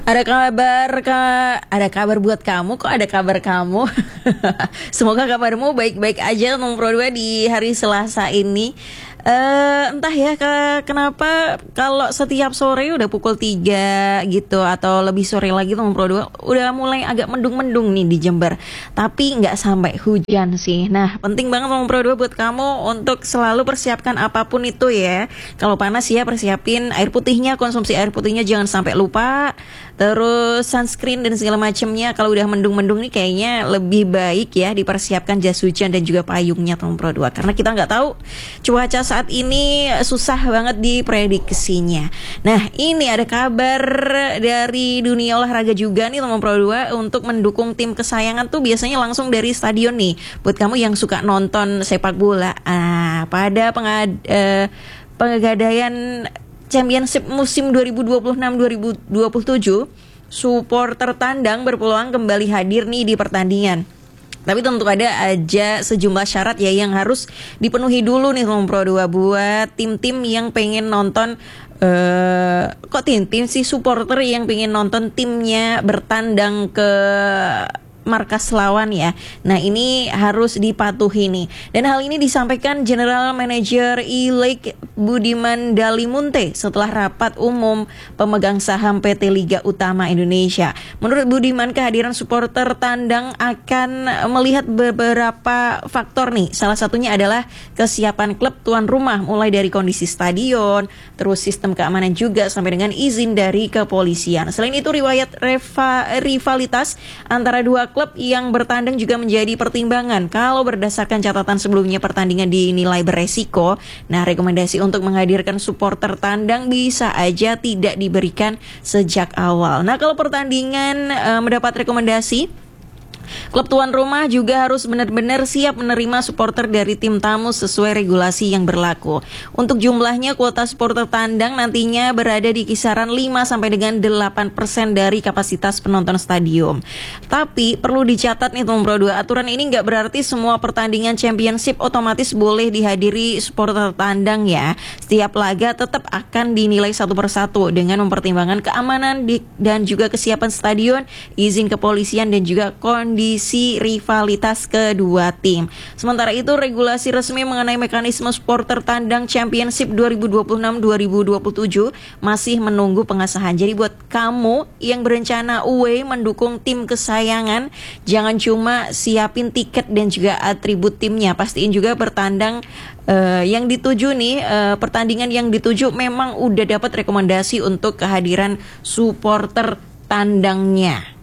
Ada kabar Kak, ada kabar buat kamu kok, ada kabar kamu. Semoga kabarmu baik-baik aja nomor 2 di hari Selasa ini. Entah ya kenapa kalau setiap sore udah pukul 3 gitu atau lebih sore lagi tuh nomor 2 udah mulai agak mendung-mendung nih di Jember. Tapi nggak sampai hujan sih. Nah, penting banget nomor 2 buat kamu untuk selalu persiapkan apapun itu ya. Kalau panas ya persiapin air putihnya, konsumsi air putihnya jangan sampai lupa. Terus sunscreen dan segala macamnya. Kalau udah mendung-mendung nih kayaknya lebih baik ya dipersiapkan jas hujan dan juga payungnya nomor 2 karena kita nggak tahu cuaca saat ini susah banget diprediksinya. Nah, ini ada kabar dari dunia olahraga juga nih nomor 2 untuk mendukung tim kesayangan tuh biasanya langsung dari stadion nih. Buat kamu yang suka nonton sepak bola, pada penggadaian Championship musim 2026-2027, supporter tandang berpeluang kembali hadir nih di pertandingan. Tapi tentu ada aja sejumlah syarat ya yang harus dipenuhi dulu nih nomor 2 buat tim-tim yang pengen nonton kok tim-tim sih supporter yang pengen nonton timnya bertandang ke markas lawan ya. Nah, ini harus dipatuhi nih. Dan hal ini disampaikan General Manager E-League Budiman Dalimunte setelah rapat umum pemegang saham PT Liga Utama Indonesia. Menurut Budiman, kehadiran supporter tandang akan melihat beberapa faktor nih. Salah satunya adalah kesiapan klub tuan rumah mulai dari kondisi stadion, terus sistem keamanan juga sampai dengan izin dari kepolisian. Selain itu riwayat rivalitas antara dua klub yang bertandang juga menjadi pertimbangan. Kalau berdasarkan catatan sebelumnya pertandingan dinilai beresiko, nah rekomendasi untuk menghadirkan supporter tandang bisa aja tidak diberikan sejak awal. Nah, kalau pertandingan mendapat rekomendasi, klub tuan rumah juga harus benar-benar siap menerima supporter dari tim tamu sesuai regulasi yang berlaku. Untuk jumlahnya, kuota supporter tandang nantinya berada di kisaran 5 sampai dengan 8% dari kapasitas penonton stadium. Tapi perlu dicatat nih nomor 2, aturan ini nggak berarti semua pertandingan championship otomatis boleh dihadiri supporter tandang ya. Setiap laga tetap akan dinilai satu persatu dengan mempertimbangkan keamanan dan juga kesiapan stadion, izin kepolisian dan juga kondisi rivalitas kedua tim. Sementara itu, regulasi resmi mengenai mekanisme supporter tandang Championship 2026-2027 masih menunggu pengesahan. Jadi buat kamu yang berencana away mendukung tim kesayangan, jangan cuma siapin tiket dan juga atribut timnya, pastiin juga bertandang yang dituju nih, pertandingan yang dituju memang udah dapat rekomendasi untuk kehadiran supporter tandangnya.